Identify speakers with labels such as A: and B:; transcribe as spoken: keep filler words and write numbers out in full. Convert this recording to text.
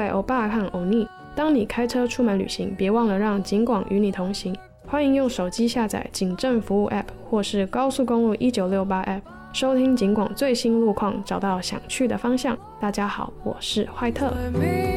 A: 位欧巴和欧尼。当你开车出门旅行，别忘了让警广与你同行。欢迎用手机下载警政服务 App 或是高速公路一九六八 App， 收听警广最新路况，找到想去的方向。大家好，我是坏特。